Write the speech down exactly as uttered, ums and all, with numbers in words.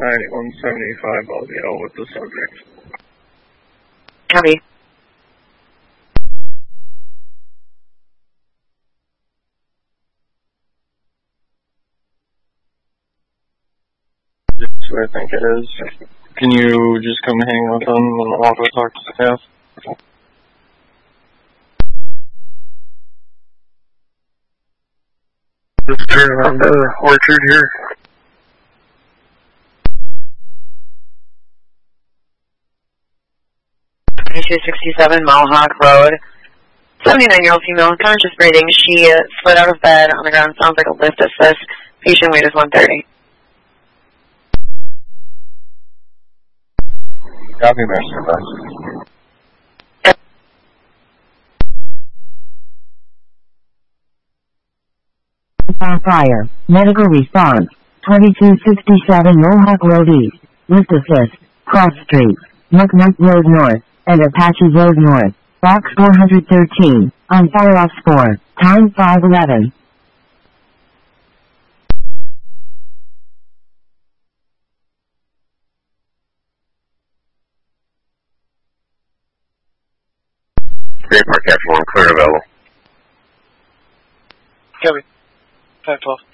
ninety-one seventy-five L V L with the subject. Copy. That's what I think it is. Can you just come hang with them and I'll go talk to staff? Just remember Orchard here. twenty-two sixty-seven Mohawk Road. seventy-nine-year-old female, conscious breathing. She uh, slid out of bed on the ground. Sounds like a lift assist. Patient weight is one thirty. Copy, Master Bus. Fire. Medical response. twenty-two sixty-seven Mohawk Road East. Lift assist. Cross Street. McNutt Road North. And Apache Road North. Box four hundred thirteen. On fire off score. Time five eleven. Great Park F one, clear available. Copy. five twelve.